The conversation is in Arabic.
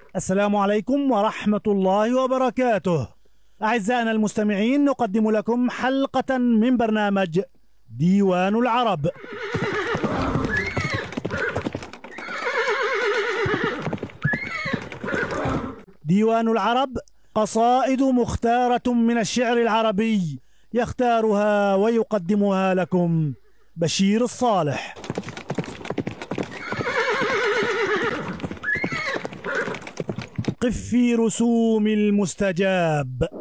السلام عليكم ورحمة الله وبركاته. أعزائنا المستمعين، نقدم لكم حلقة من برنامج ديوان العرب. ديوان العرب قصائد مختارة من الشعر العربي، يختارها ويقدمها لكم بشير الصالح. قف في رسوم المستجاب.